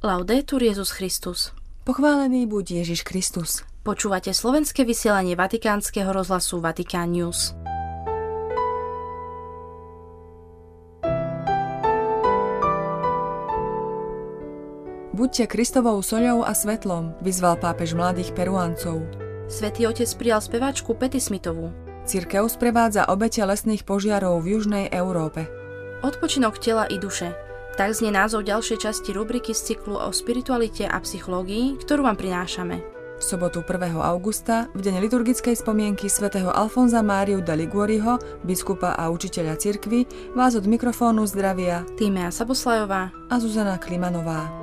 Laudetur Jesus Christus. Pochválený buď Ježiš Kristus. Počúvate slovenské vysielanie Vatikánskeho rozhlasu Vatikán News. Buďte Kristovou soľou a svetlom, vyzval pápež mladých Peruáncov. Svätý Otec prijal speváčku Patti Smithovú. Cirkev sprevádza obete lesných požiarov v južnej Európe. Odpočinok tela i duše. Tak znie názov ďalšej časti rubriky z cyklu o spiritualite a psychológii, ktorú vám prinášame. V sobotu 1. augusta, v deň liturgickej spomienky svätého Alfonza Máriu da Liguoriho, biskupa a učiteľa cirkvi, vás od mikrofónu zdravia Tímea Saboslajová a Zuzana Klimanová.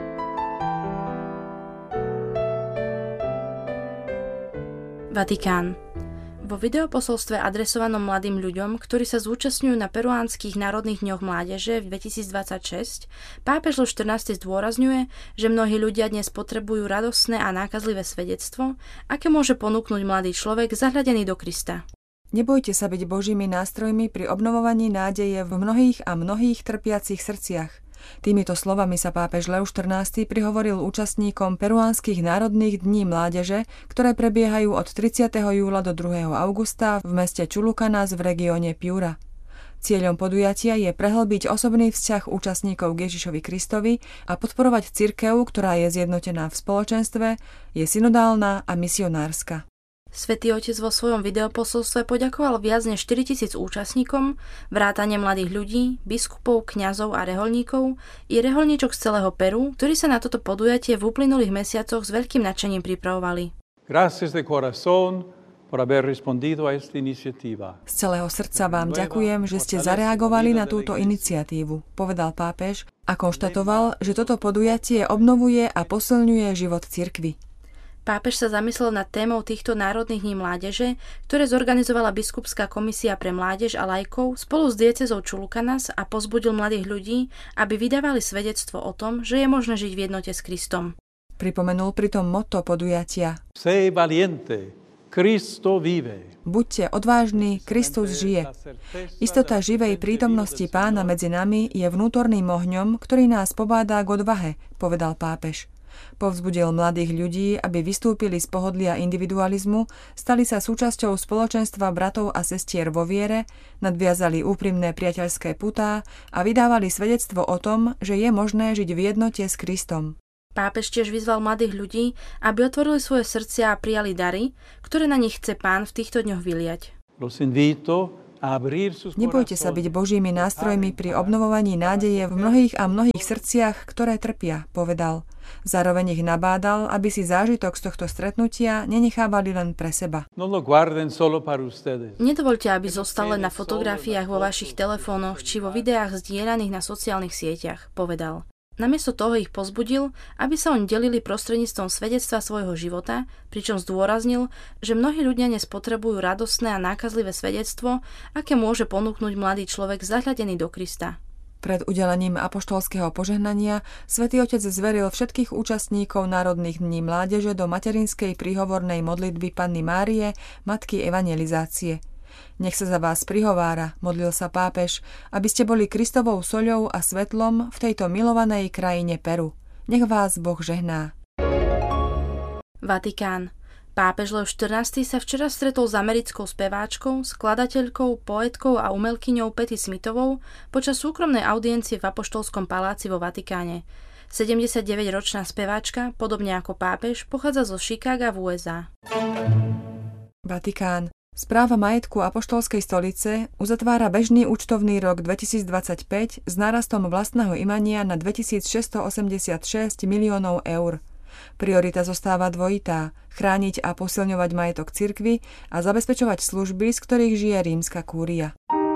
Vatikán. Vo videoposolstve adresovanom mladým ľuďom, ktorí sa zúčastňujú na peruánskych národných dňoch mládeže v 2026, pápež Leo XIV zdôrazňuje, že mnohí ľudia dnes potrebujú radostné a nákazlivé svedectvo, aké môže ponúknuť mladý človek zahľadený do Krista. Nebojte sa byť Božími nástrojmi pri obnovovaní nádeje v mnohých a mnohých trpiacich srdciach. Týmito slovami sa pápež Leo XIV prihovoril účastníkom peruánskych národných dní mládeže, ktoré prebiehajú od 30. júla do 2. augusta v meste Chulucanas v regióne Piura. Cieľom podujatia je prehlbiť osobný vzťah účastníkov k Ježišovi Kristovi a podporovať cirkev, ktorá je zjednotená v spoločenstve, je synodálna a misionárska. Svätý Otec vo svojom videoposolstve poďakoval viac než 4000 účastníkom, vrátane mladých ľudí, biskupov, kňazov a rehoľníkov i rehoľníčok z celého Peru, ktorí sa na toto podujatie v uplynulých mesiacoch s veľkým nadšením pripravovali. Gracias de corazón por haber respondido a esta iniciativa. Z celého srdca vám ďakujem, že ste zareagovali na túto iniciatívu, povedal pápež a konštatoval, že toto podujatie obnovuje a posilňuje život cirkvi. Pápež sa zamyslel nad témou týchto národných dní mládeže, ktoré zorganizovala biskupská komisia pre mládež a laikov spolu s diecézou Chulucanas a pozbudil mladých ľudí, aby vydávali svedectvo o tom, že je možné žiť v jednote s Kristom. Pripomenul pritom motto podujatia: Sé valiente, Cristo vive. Buďte odvážni, Kristus žije. Istota živej prítomnosti Pána medzi nami je vnútorným ohňom, ktorý nás pobádá k odvahe, povedal pápež. Povzbudil mladých ľudí, aby vystúpili z pohodlia individualizmu, stali sa súčasťou spoločenstva bratov a sestier vo viere, nadviazali úprimné priateľské putá a vydávali svedectvo o tom, že je možné žiť v jednote s Kristom. Pápež tiež vyzval mladých ľudí, aby otvorili svoje srdcia a prijali dary, ktoré na nich chce Pán v týchto dňoch vyliať. Nebojte sa byť Božími nástrojmi pri obnovovaní nádeje v mnohých a mnohých srdciach, ktoré trpia, povedal. Zároveň ich nabádal, aby si zážitok z tohto stretnutia nenechávali len pre seba. Nedovoľte, aby zostal len na fotografiách vo vašich telefónoch či vo videách zdieľaných na sociálnych sieťach, povedal. Namiesto toho ich pozbudil, aby sa oň delili prostredníctvom svedectva svojho života, pričom zdôraznil, že mnohí ľudia dnes potrebujú radostné a nákazlivé svedectvo, aké môže ponúknuť mladý človek zahľadený do Krista. Pred udelením apoštolského požehnania Svätý Otec zveril všetkých účastníkov národných dní mládeže do materinskej príhovornej modlitby Panny Márie, Matky evangelizácie. Nech sa za vás prihovára, modlil sa pápež, aby ste boli Kristovou soľou a svetlom v tejto milovanej krajine Peru. Nech vás Boh žehná. Vatikán. Pápež Leo XIV sa včera stretol s americkou speváčkou, skladateľkou, poetkou a umelkyňou Patti Smithovou počas súkromnej audiencie v Apoštolskom paláci vo Vatikáne. 79-ročná speváčka, podobne ako pápež, pochádza zo Chicaga v USA. Vatikán. Správa majetku Apoštolskej stolice uzatvára bežný účtovný rok 2025 s nárastom vlastného imania na 2686 miliónov eur. Priorita zostáva dvojitá: chrániť a posilňovať majetok cirkvi a zabezpečovať služby, z ktorých žije rímska kúria.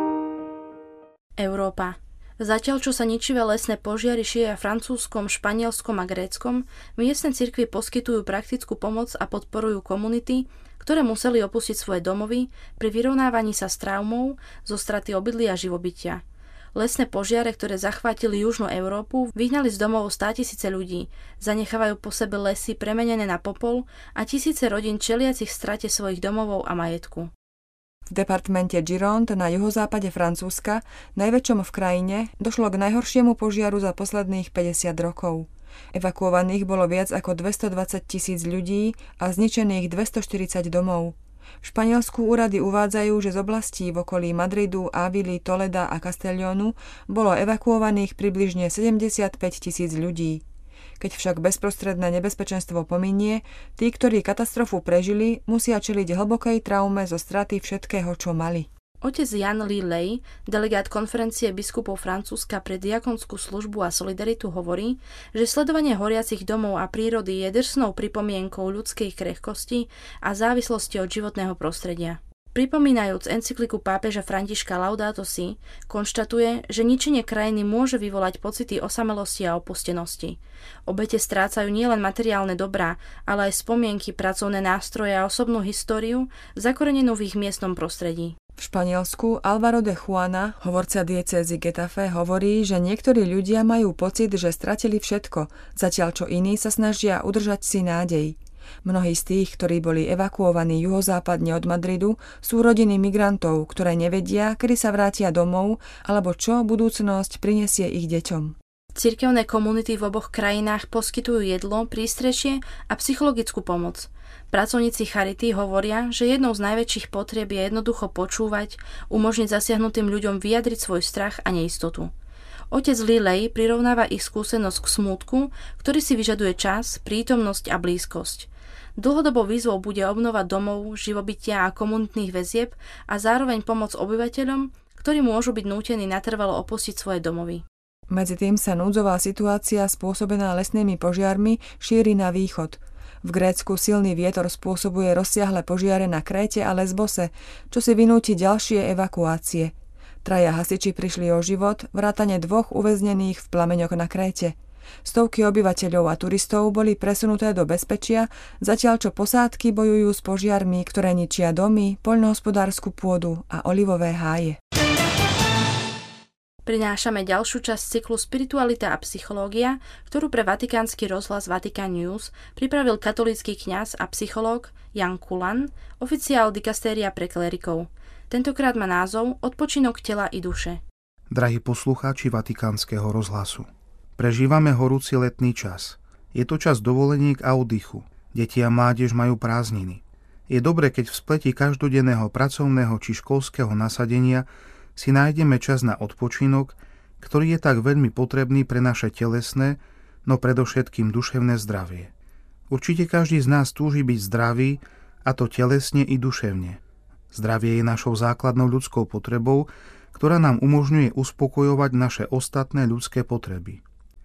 Európa. Zatiaľ, čo sa ničivé lesné požiary šíria francúzskom, španielskom a gréckom, miestne cirkvi poskytujú praktickú pomoc a podporujú komunity, ktoré museli opustiť svoje domovy pri vyrovnávaní sa s traumou zo straty obydlia a živobytia. Lesné požiare, ktoré zachvátili južnú Európu, vyhnali z domov 100 000 ľudí, zanechávajú po sebe lesy premenené na popol a tisíce rodín čeliacich strate svojich domovov a majetku. V departmente Gironde na juhozápade Francúzska, najväčšom v krajine, došlo k najhoršiemu požiaru za posledných 50 rokov. Evakuovaných bolo viac ako 220 000 ľudí a zničených 240 domov. V Španielsku úrady uvádzajú, že z oblastí v okolí Madridu, Ávily, Toleda a Castellónu bolo evakuovaných približne 75 000 ľudí. Keď však bezprostredné nebezpečenstvo pominie, tí, ktorí katastrofu prežili, musia čeliť hlbokej traume zo straty všetkého, čo mali. Otec Jan Lilej, delegát konferencie biskupov Francúzska pre diakonskú službu a solidaritu, hovorí, že sledovanie horiacich domov a prírody je drsnou pripomienkou ľudskej krehkosti a závislosti od životného prostredia. Pripomínajúc encykliku pápeža Františka Laudato Si, konštatuje, že ničenie krajiny môže vyvolať pocity osamelosti a opustenosti. Obete strácajú nielen materiálne dobrá, ale aj spomienky, pracovné nástroje a osobnú históriu, zakorenenú v ich miestnom prostredí. V Španielsku Álvaro de Juana, hovorca diecézy Getafe, hovorí, že niektorí ľudia majú pocit, že stratili všetko, zatiaľ čo iní sa snažia udržať si nádej. Mnohí z tých, ktorí boli evakuovaní juhozápadne od Madridu, sú rodiny migrantov, ktoré nevedia, kedy sa vrátia domov, alebo čo budúcnosť prinesie ich deťom. Cirkevné komunity v oboch krajinách poskytujú jedlo, prístrešie a psychologickú pomoc. Pracovníci charity hovoria, že jednou z najväčších potrieb je jednoducho počúvať, umožniť zasiahnutým ľuďom vyjadriť svoj strach a neistotu. Otec Lilej prirovnáva ich skúsenosť k smútku, ktorý si vyžaduje čas, prítomnosť a blízkosť. Dlhodobou výzvou bude obnova domov, živobytia a komunitných väzieb a zároveň pomoc obyvateľom, ktorí môžu byť nútení natrvalo opustiť svoje domovy. Medzi tým sa núdzová situácia spôsobená lesnými požiarmi šíri na východ. V Grécku silný vietor spôsobuje rozsiahle požiare na Kréte a Lesbose, čo si vynúti ďalšie evakuácie. 3 hasiči prišli o život, vrátane 2 uväznených v plameňoch na Kréte. Stovky obyvateľov a turistov boli presunuté do bezpečia, zatiaľ čo posádky bojujú s požiarmi, ktoré ničia domy, poľnohospodársku pôdu a olivové háje. Prinášame ďalšiu časť cyklu Spiritualita a psychológia, ktorú pre vatikánsky rozhlas Vatican News pripravil katolícky kňaz a psychológ Jan Kulan, oficiál dikastéria pre klerikov. Tentokrát má názov Odpočinok tela i duše. Drahí poslucháči Vatikánskeho rozhlasu, prežívame horúci letný čas. Je to čas dovoleniek a oddychu. Deti a mládež majú prázdniny. Je dobre, keď v spleti každodenného pracovného či školského nasadenia si nájdeme čas na odpočinok, ktorý je tak veľmi potrebný pre naše telesné, no predovšetkým duševné zdravie. Určite každý z nás túži byť zdravý, a to telesne i duševne. Zdravie je našou základnou ľudskou potrebou, ktorá nám umožňuje uspokojovať naše ostatné ľudské potreby.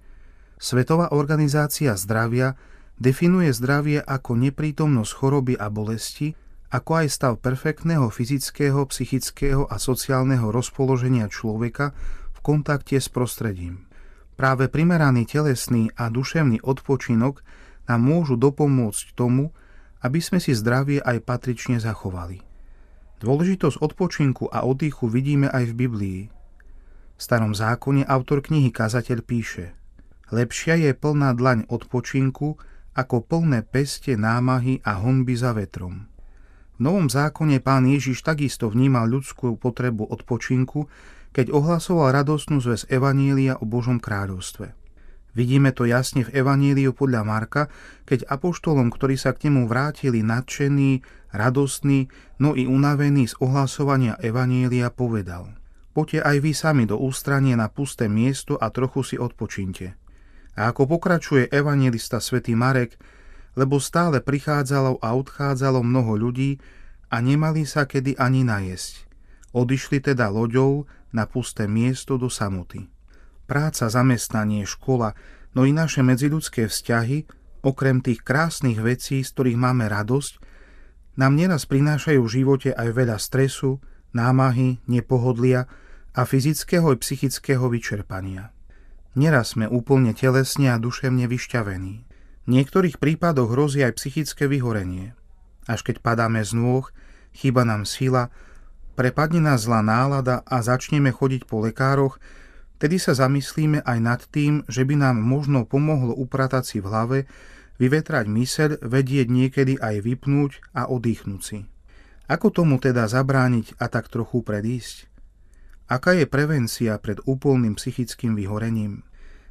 Svetová organizácia zdravia definuje zdravie ako neprítomnosť choroby a bolesti, ako aj stav perfektného fyzického, psychického a sociálneho rozpoloženia človeka v kontakte s prostredím. Práve primeraný telesný a duševný odpočinok nám môžu dopomôcť tomu, aby sme si zdravie aj patrične zachovali. Dôležitosť odpočinku a oddychu vidíme aj v Biblii. V Starom zákone autor knihy Kazateľ píše: Lepšia je plná dlaň odpočinku, ako plné peste námahy a honby za vetrom. V Novom zákone Pán Ježiš takisto vnímal ľudskú potrebu odpočinku, keď ohlasoval radostnú zvesť Evanília o Božom kráľovstve. Vidíme to jasne v Evaníliu podľa Marka, keď apoštolom, ktorí sa k nemu vrátili nadšení, radostní, no i unavení z ohlasovania Evanília, povedal: Poďte aj vy sami do ústrania na pusté miesto a trochu si odpočinte. A ako pokračuje evanjelista svätý Marek, lebo stále prichádzalo a odchádzalo mnoho ľudí a nemali sa kedy ani najesť. Odišli teda loďou na pusté miesto do samoty. Práca, zamestnanie, škola, no i naše medziľudské vzťahy, okrem tých krásnych vecí, z ktorých máme radosť, nám neraz prinášajú v živote aj veľa stresu, námahy, nepohodlia a fyzického i psychického vyčerpania. Neraz sme úplne telesne a duševne vyšťavení. V niektorých prípadoch hrozí aj psychické vyhorenie. Až keď padáme z nôh, chýba nám sila, prepadne nás zlá nálada a začneme chodiť po lekároch, tedy sa zamyslíme aj nad tým, že by nám možno pomohlo upratať si v hlave, vyvetrať myseľ, vedieť niekedy aj vypnúť a oddychnúť si. Ako tomu teda zabrániť a tak trochu predísť? Aká je prevencia pred úplným psychickým vyhorením?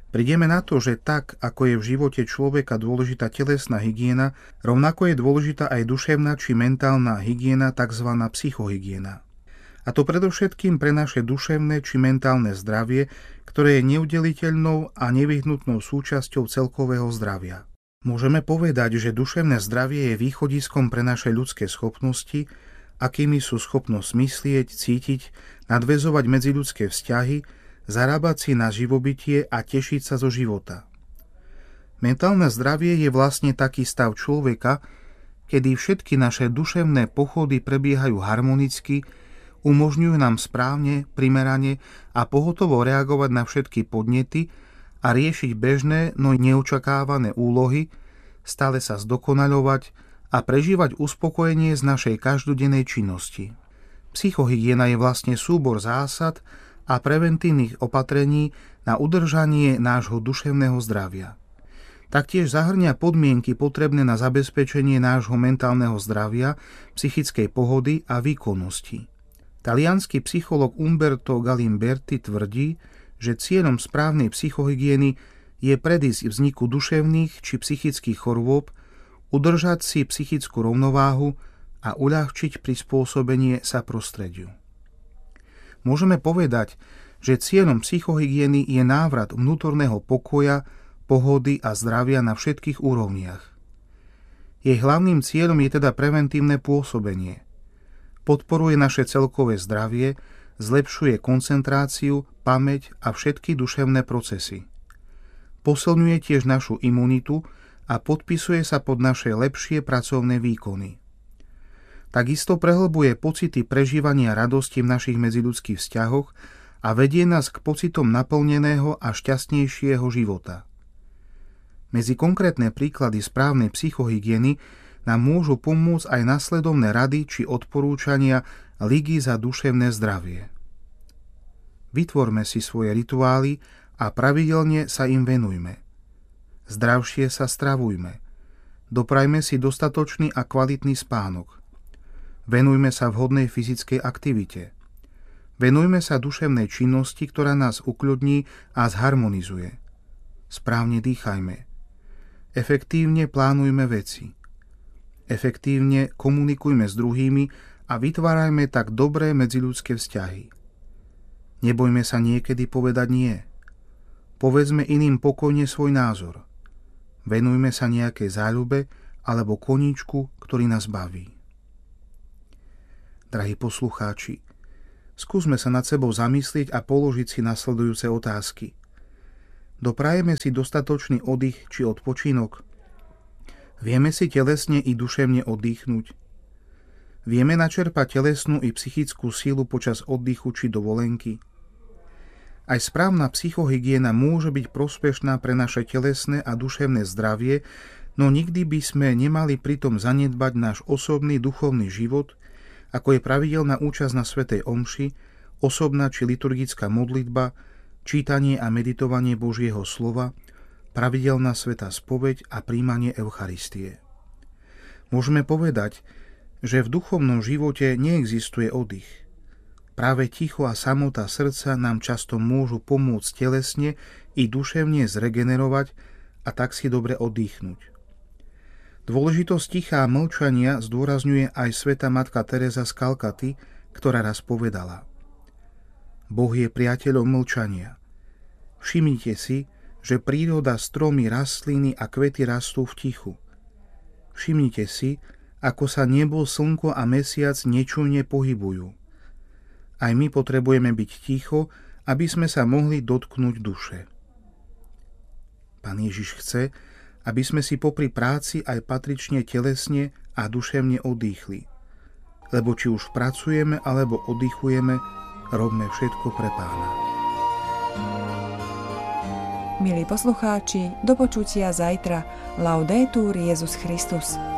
Prídeme na to, že tak, ako je v živote človeka dôležitá telesná hygiena, rovnako je dôležitá aj duševná či mentálna hygiena, tzv. Psychohygiena. A to predovšetkým pre naše duševné či mentálne zdravie, ktoré je neudeliteľnou a nevyhnutnou súčasťou celkového zdravia. Môžeme povedať, že duševné zdravie je východiskom pre naše ľudské schopnosti, akými sú schopnosť myslieť, cítiť, nadväzovať medziľudské vzťahy, zarábať si na živobytie a tešiť sa zo života. Mentálne zdravie je vlastne taký stav človeka, kedy všetky naše duševné pochody prebiehajú harmonicky, umožňujú nám správne, primerane a pohotovo reagovať na všetky podnety a riešiť bežné, no neočakávané úlohy, stále sa zdokonaľovať a prežívať uspokojenie z našej každodennej činnosti. Psychohygiena je vlastne súbor zásad a preventívnych opatrení na udržanie nášho duševného zdravia. Taktiež zahŕňa podmienky potrebné na zabezpečenie nášho mentálneho zdravia, psychickej pohody a výkonnosti. Taliansky psychológ Umberto Galimberti tvrdí, že cieľom správnej psychohygieny je predísť vzniku duševných či psychických chorôb, udržať si psychickú rovnováhu a uľahčiť prispôsobenie sa prostrediu. Môžeme povedať, že cieľom psychohygieny je návrat vnútorného pokoja, pohody a zdravia na všetkých úrovniach. Jej hlavným cieľom je teda preventívne pôsobenie. Podporuje naše celkové zdravie, zlepšuje koncentráciu, pamäť a všetky duševné procesy. Posilňuje tiež našu imunitu a podpisuje sa pod naše lepšie pracovné výkony. Takisto prehlbuje pocity prežívania radosti v našich medziľudských vzťahoch a vedie nás k pocitom naplneného a šťastnejšieho života. Medzi konkrétne príklady správnej psychohygieny nám môžu pomôcť aj nasledovné rady či odporúčania Ligy za duševné zdravie. Vytvorme si svoje rituály a pravidelne sa im venujme. Zdravšie sa stravujme. Doprajme si dostatočný a kvalitný spánok. Venujme sa vhodnej fyzickej aktivite. Venujme sa duševnej činnosti, ktorá nás ukľudní a zharmonizuje. Správne dýchajme. Efektívne plánujme veci. Efektívne komunikujme s druhými a vytvárajme tak dobré medziľudské vzťahy. Nebojme sa niekedy povedať nie. Povedzme iným pokojne svoj názor. Venujme sa nejakej záľube alebo koníčku, ktorý nás baví. Drahí poslucháči, skúsme sa nad sebou zamyslieť a položiť si nasledujúce otázky. Doprajeme si dostatočný oddych či odpočinok? Vieme si telesne i duševne oddychnúť? Vieme načerpať telesnú i psychickú sílu počas oddychu či dovolenky? Aj správna psychohygiena môže byť prospešná pre naše telesné a duševné zdravie, no nikdy by sme nemali pritom zanedbať náš osobný duchovný život, ako je pravidelná účasť na svätej omši, osobná či liturgická modlitba, čítanie a meditovanie Božieho slova, pravidelná svätá spoveď a príjmanie Eucharistie. Môžeme povedať, že v duchovnom živote neexistuje oddych. Práve ticho a samota srdca nám často môžu pomôcť telesne i duševne zregenerovať a tak si dobre oddychnúť. Dôležitosť ticha a mlčania zdôrazňuje aj svätá matka Teresa z Kalkaty, ktorá raz povedala: Boh je priateľom mlčania. Všimnite si, že príroda, stromy, rastliny a kvety rastú v tichu. Všimnite si, ako sa nebo, slnko a mesiac nečujne pohybujú. Aj my potrebujeme byť ticho, aby sme sa mohli dotknúť duše. Pán Ježiš chce, aby sme si popri práci aj patrične telesne a duševne oddychli. Lebo či už pracujeme alebo oddychujeme, robme všetko pre Pána. Milí poslucháči, do počutia zajtra. Laudetur Jesus Christus.